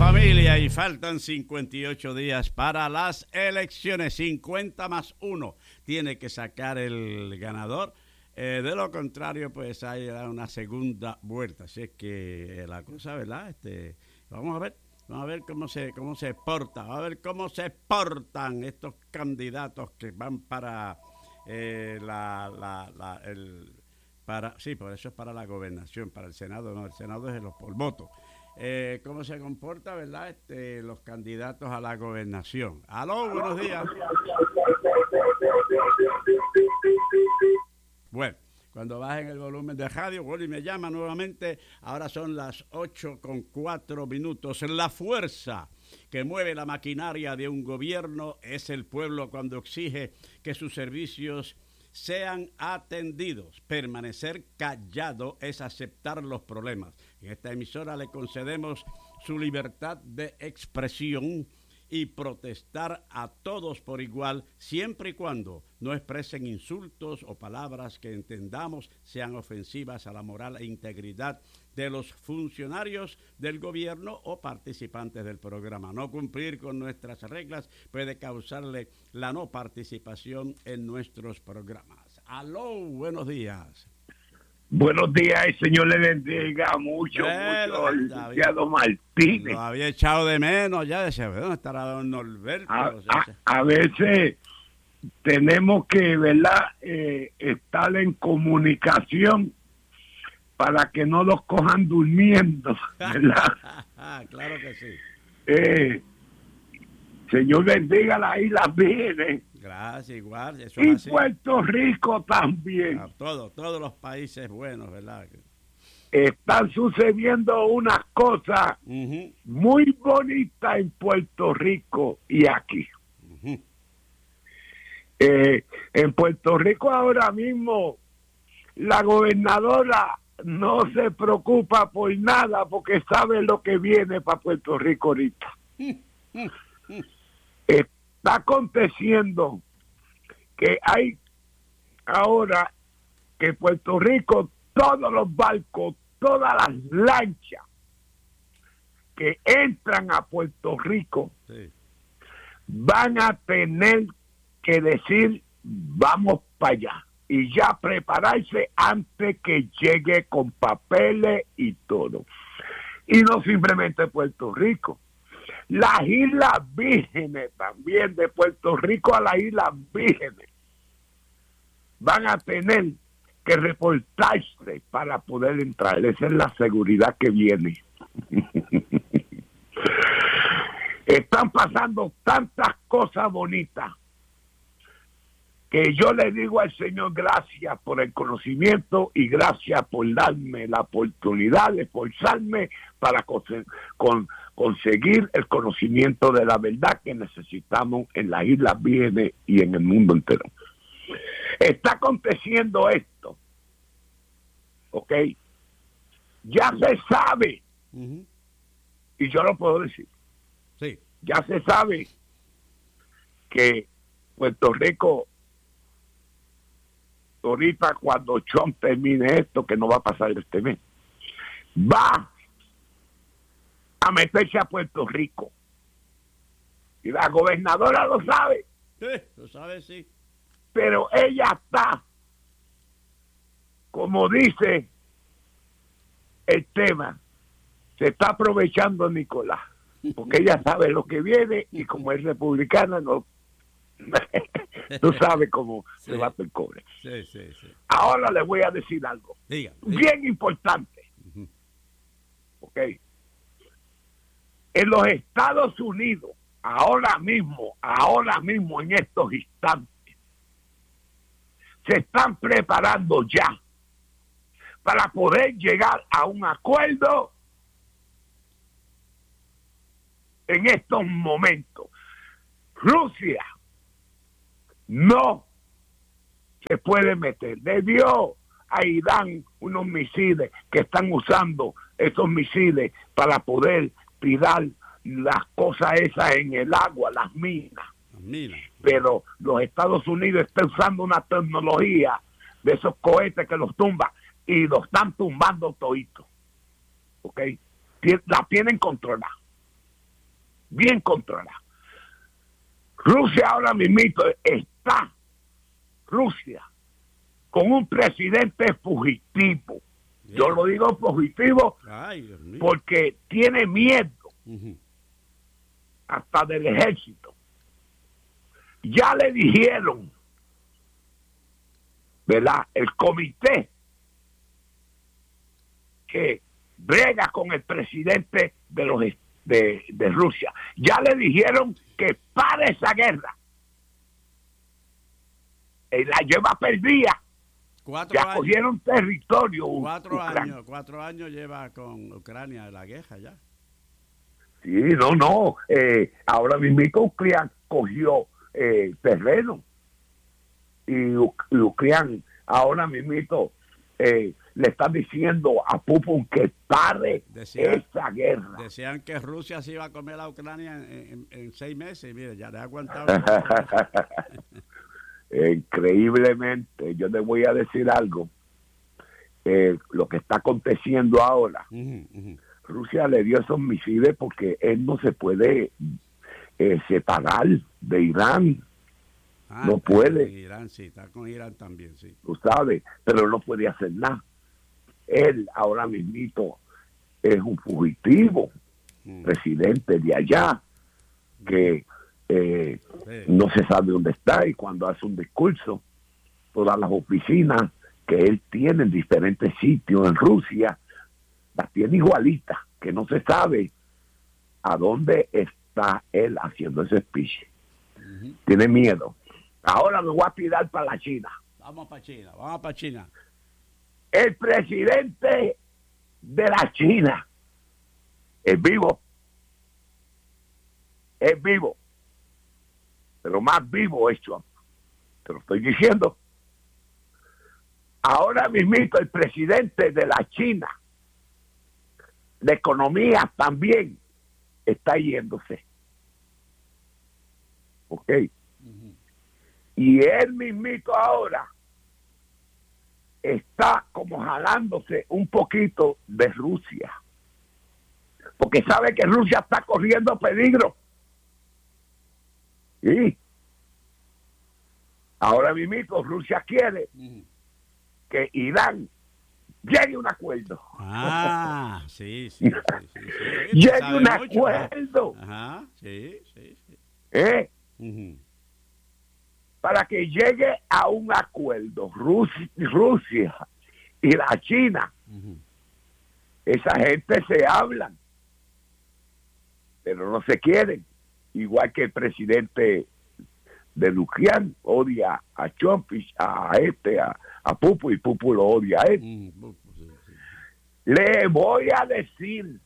familia, y faltan 58 días para las elecciones. 50 más 1 tiene que sacar el ganador. De lo contrario, pues hay una segunda vuelta. Así es que la cosa, ¿verdad? Vamos a ver cómo se porta. Vamos a ver cómo se portan estos candidatos que van para por eso es para la gobernación, para el Senado. No, el Senado es por voto. Cómo se comporta, ¿verdad? Los candidatos a la gobernación. Aló, buenos días. Bueno, cuando bajen el volumen de radio, Wally me llama nuevamente. Ahora son las 8:04. La fuerza que mueve la maquinaria de un gobierno es el pueblo cuando exige que sus servicios sean atendidos. Permanecer callado es aceptar los problemas. En esta emisora le concedemos su libertad de expresión y protestar a todos por igual, siempre y cuando no expresen insultos o palabras que entendamos sean ofensivas a la moral e integridad de los funcionarios del gobierno o participantes del programa. No cumplir con nuestras reglas puede causarle la no participación en nuestros programas. Aló, buenos días. Buenos días, el Señor le bendiga mucho, licenciado Martínez. Lo había echado de menos, ya decía, ¿dónde estará don Norberto? A veces tenemos que, ¿verdad?, estar en comunicación para que no los cojan durmiendo, ¿verdad? Claro que sí. Señor bendiga las Islas Vírgenes. Gracias, igual. Eso y es así. Puerto Rico también. Todos los países buenos, ¿verdad? Están sucediendo unas cosas muy bonitas en Puerto Rico y aquí. En Puerto Rico ahora mismo la gobernadora no se preocupa por nada porque sabe lo que viene para Puerto Rico ahorita. Está aconteciendo que hay ahora que Puerto Rico, todos los barcos, todas las lanchas que entran a Puerto Rico van a tener que decir vamos para allá y ya prepararse antes que llegue con papeles y todo. Y no simplemente Puerto Rico. Las Islas Vírgenes también, de Puerto Rico a las Islas Vírgenes, van a tener que reportarse para poder entrar. Esa es la seguridad que viene. Están pasando tantas cosas bonitas que yo le digo al Señor gracias por el conocimiento y gracias por darme la oportunidad de esforzarme para conseguir el conocimiento de la verdad que necesitamos en las Islas Vírgenes y en el mundo entero. Está aconteciendo esto, ¿ok? Ya se sabe, y yo lo puedo decir, ya se sabe que Puerto Rico, ahorita cuando Trump termine esto, que no va a pasar este mes, va a meterse a Puerto Rico. Y la gobernadora lo sabe. Sí, lo sabe, sí. Pero ella está, como dice el tema, se está aprovechando Nicolás, porque ella sabe lo que viene y como es republicana, no tú sabes cómo se va el cobre. Sí. Ahora le voy a decir algo bien importante. Ok. En los Estados Unidos, ahora mismo, en estos instantes, se están preparando ya para poder llegar a un acuerdo en estos momentos. Rusia no se puede meter. Debió a Irán unos misiles que están usando esos misiles para poder tirar las cosas esas en el agua, las minas. Pero los Estados Unidos están usando una tecnología de esos cohetes que los tumban y los están tumbando toditos. ¿Ok? La tienen controlada. bien controlada. Rusia ahora mismo está, Rusia, con un presidente fugitivo. Bien. Yo lo digo fugitivo porque tiene miedo hasta del ejército. Ya le dijeron, ¿verdad? El comité que brega con el presidente de Rusia, ya le dijeron que pare esa guerra. La lleva perdida. 4 ya años. Cogieron territorio. 4 años lleva con Ucrania la guerra ya. Sí, no. Ahora mismo Ucrania cogió terreno. Y Ucrania ahora mismo le está diciendo a Putin que pare esa guerra. Decían que Rusia se iba a comer a Ucrania en 6 meses. Mire, ya le ha aguantado. Increíblemente, yo le voy a decir algo. Lo que está aconteciendo ahora, Rusia le dio esos misiles porque él no se puede separar de Irán. No puede. Irán, sí, está con Irán también, sí. Tú sabes, pero no puede hacer nada. Él ahora mismito es un fugitivo, presidente de allá, que no se sabe dónde está, y cuando hace un discurso, todas las oficinas que él tiene en diferentes sitios en Rusia, las tiene igualitas, que no se sabe a dónde está él haciendo ese speech. Tiene miedo. Ahora me voy a tirar para la China. Vamos para China. El presidente de la China es vivo, pero más vivo es Trump. Te lo estoy diciendo. Ahora mismito el presidente de la China, la economía también está yéndose. ¿Ok? Y él mismito ahora está como jalándose un poquito de Rusia, porque sabe que Rusia está corriendo peligro. Y ahora mismo Rusia quiere que Irán llegue a un acuerdo. Sí. Llegue a un acuerdo. Ajá, sí. Para que llegue a un acuerdo Rusia y la China, esa gente se hablan, pero no se quieren. Igual que el presidente de Ucrania odia a Trump, a Pupu, y Pupu lo odia a él. Sí. Le voy a decir,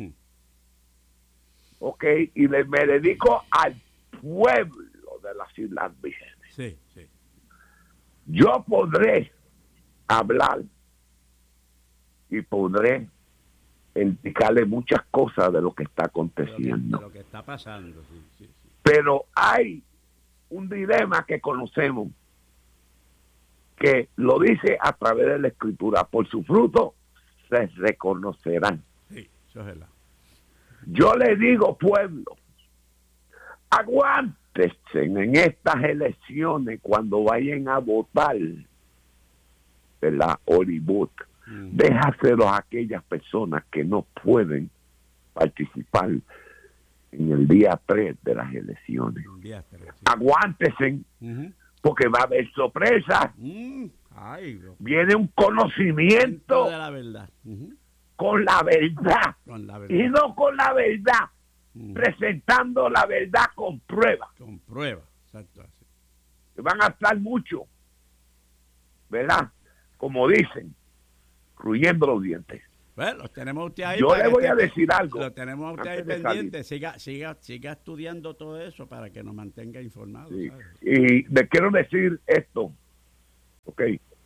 ok, y me dedico al pueblo de las Islas Vírgenes. Sí. Yo podré hablar y podré indicarle muchas cosas de lo que está aconteciendo. De lo que está pasando, sí. Pero hay un dilema que conocemos, que lo dice a través de la Escritura: por su fruto se reconocerán. Sí, eso es verdad. Yo le digo, pueblo, aguántense en estas elecciones cuando vayan a votar, ¿verdad? Hollywood. Déjaselo a aquellas personas que no pueden participar en el día 3 de las elecciones. Aguántense, porque va a haber sorpresas. Viene un conocimiento de la verdad. Con la verdad. Y no con la verdad, presentando la verdad con pruebas. Exacto. Así. Van a estar mucho, ¿verdad? Como dicen, cruyendo los dientes. Bueno, los tenemos usted ahí. Yo le voy a decir algo. Lo tenemos usted ahí pendiente. Siga estudiando todo eso para que nos mantenga informados. Sí. Y le quiero decir esto. Ok.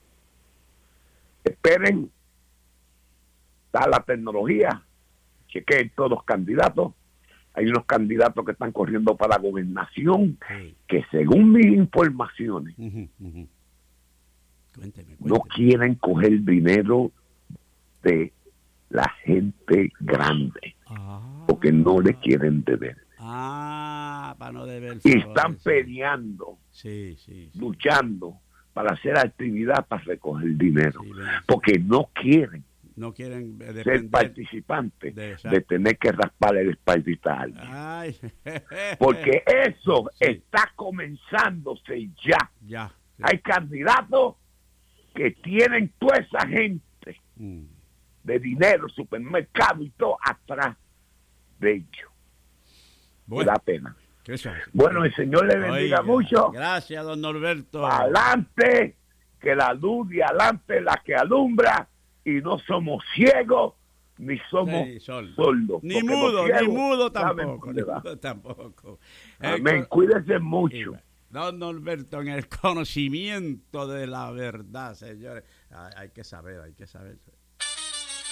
Esperen. Está la tecnología. Chequen todos los candidatos. Hay unos candidatos que están corriendo para la gobernación, que según mis informaciones, Cuénteme. no quieren coger dinero de la gente grande, porque no le quieren deber. Para no deber Y favores, están sí. peleando, Sí. luchando para hacer actividad para recoger dinero. Sí, porque no quieren no quieren ser depender participantes de de tener que rasparle el espaldita a alguien. Ay. Porque eso Sí. está comenzándose ya. Ya. Hay candidatos que tienen toda esa gente de dinero, supermercado y todo atrás de ellos. Bueno, Da pena. eso es. Bueno, el Señor le bendiga mucho. Gracias, don Norberto. Adelante, que la luz de adelante es la que alumbra y no somos ciegos ni somos sordos. Ni mudo tampoco. Amén. Cuídense mucho. Don Norberto, en el conocimiento de la verdad, señores. Hay que saber.